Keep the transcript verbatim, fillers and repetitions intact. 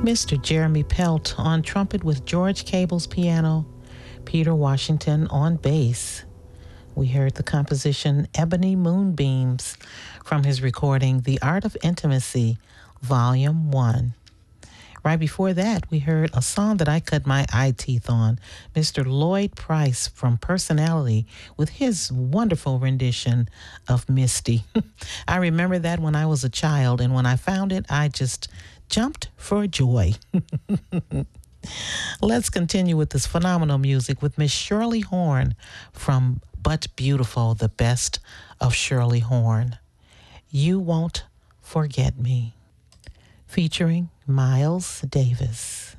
Mister Jeremy Pelt on trumpet with George Cable's piano, Peter Washington on bass. We heard the composition Ebony Moonbeams from his recording The Art of Intimacy, Volume one. Right before that, we heard a song that I cut my eye teeth on, Mister Lloyd Price from Personality with his wonderful rendition of Misty. I remember that when I was a child, and when I found it, I just jumped for joy. Let's continue with this phenomenal music with Miss Shirley Horn from But Beautiful, the best of Shirley Horn. You Won't Forget Me, featuring Miles Davis.